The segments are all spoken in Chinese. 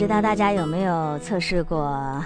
知道大家有没有测试过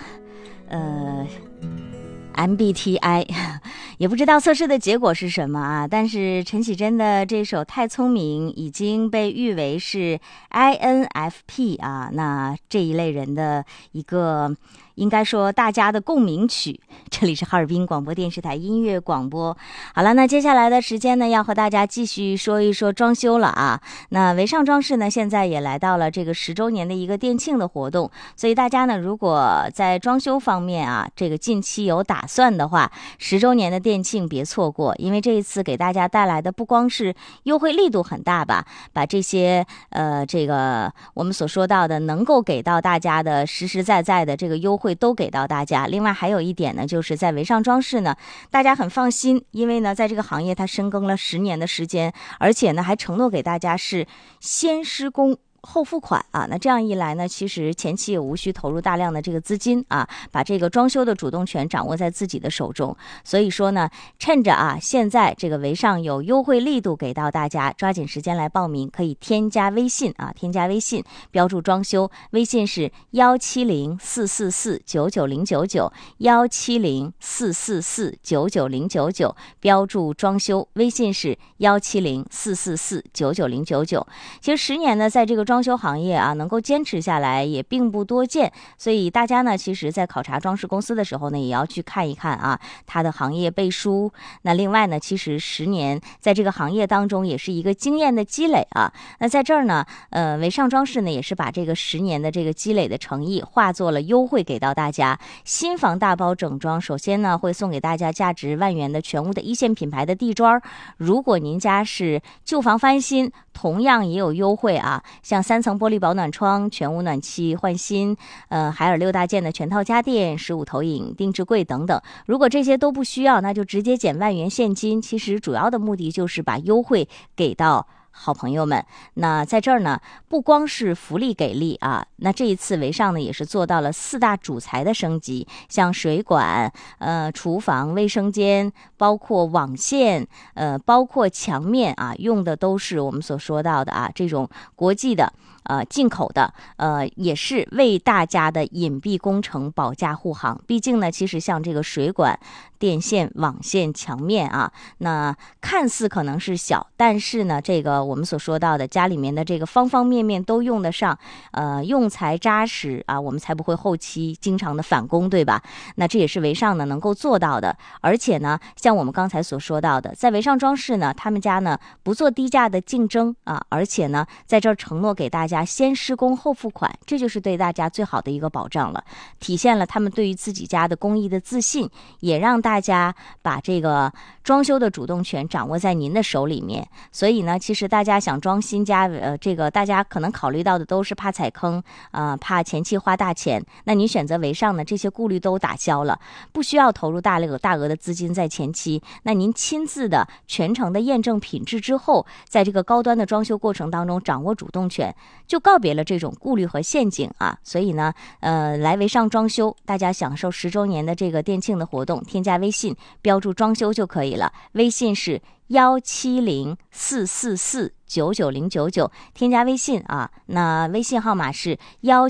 MBTI 也不知道测试的结果是什么啊，但是陈绮贞的这首《太聪明》已经被誉为是 INFP 啊，那这一类人的一个应该说大家的共鸣曲。这里是哈尔滨广播电视台音乐广播。好了，那接下来的时间呢，要和大家继续说一说装修了啊。那维尚装饰呢，现在也来到了这个10周年的一个店庆的活动，所以大家呢，如果在装修方面啊，这个近期有打算的话，10周年的店庆别错过，因为这一次给大家带来的不光是优惠力度很大吧，把这些这个我们所说到的能够给到大家的实实在在的这个优惠都给到大家。另外还有一点呢，就是在维尚装饰呢，大家很放心，因为呢在这个行业它深耕了10年的时间，而且呢还承诺给大家是先施工后付款啊，那这样一来呢，其实前期也无需投入大量的这个资金啊，把这个装修的主动权掌握在自己的手中。所以说呢，趁着啊现在这个维尚有优惠力度给到大家，抓紧时间来报名，可以添加微信啊，添加微信标注装修，微信是17044499099，17044499099，标注装修，微信是17044499099。其实10年呢，在这个装修行业啊，能够坚持下来也并不多见，所以大家呢，其实在考察装饰公司的时候呢，也要去看一看啊，它的行业背书。那另外呢，其实10年在这个行业当中也是一个经验的积累啊。那在这儿呢，维尚装饰呢，也是把这个10年的这个积累的诚意化作了优惠给到大家。新房大包整装，首先呢，会送给大家价值1万元的全屋的一线品牌的地砖。如果您家是旧房翻新，同样也有优惠啊，像3层玻璃保暖窗、全屋暖气换新，海尔6大件的全套家电、15投影、定制柜等等。如果这些都不需要，那就直接减1万元现金。其实主要的目的就是把优惠给到好朋友们。那在这儿呢，不光是福利给力啊，那这一次维尚呢也是做到了4大主材的升级，像水管、厨房、卫生间，包括网线，包括墙面啊，用的都是我们所说到的啊这种国际的进口的，也是为大家的隐蔽工程保驾护航。毕竟呢，其实像这个水管、电线、网线、墙面啊，那看似可能是小，但是呢，这个我们所说到的家里面的这个方方面面都用得上，用材扎实啊，我们才不会后期经常的返工，对吧？那这也是维尚呢能够做到的。而且呢，像我们刚才所说到的，在维尚装饰呢，他们家呢不做低价的竞争啊，而且呢，在这儿承诺给大家先施工后付款，这就是对大家最好的一个保障了，体现了他们对于自己家的工艺的自信，也让大家把这个装修的主动权掌握在您的手里面。所以呢，其实大家想装新家，这个大家可能考虑到的都是怕踩坑，怕前期花大钱。那您选择维尚呢，这些顾虑都打消了，不需要投入大额的资金在前期。那您亲自的全程的验证品质之后，在这个高端的装修过程当中掌握主动权，就告别了这种顾虑和陷阱啊。所以呢，来维尚装修，大家享受10周年的这个店庆的活动，添加微信标注装修就可以了，微信是17044499099，添加微信啊，那微信号码是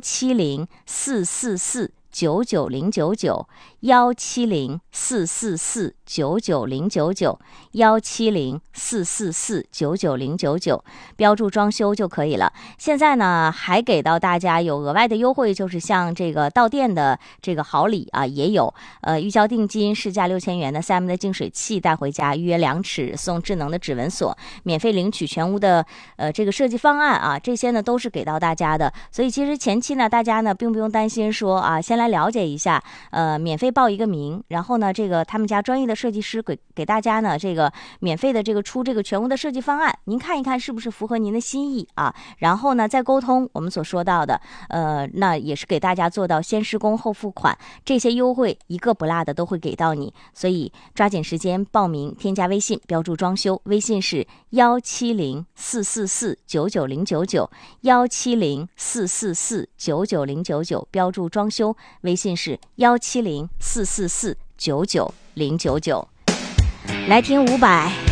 17044499099，17044499099，17044499099，标注装修就可以了。现在呢，还给到大家有额外的优惠，就是像这个到店的这个好礼啊，也有预交定金市价6000元的 3M 的净水器带回家，预约2尺送智能的指纹锁，免费领取全屋的这个设计方案啊，这些呢都是给到大家的。所以其实前期呢，大家呢并不用担心说啊，先来了解一下，免费报一个名，然后呢，这个他们家专业的设计师给大家呢这个免费的这个出这个全屋的设计方案，您看一看是不是符合您的心意啊？然后呢再沟通我们所说到的，那也是给大家做到先施工后付款，这些优惠一个不落的都会给到你。所以抓紧时间报名，添加微信标注装修，微信是17044499099，17044499099，标注装修，微信是17044499099。来听伍佰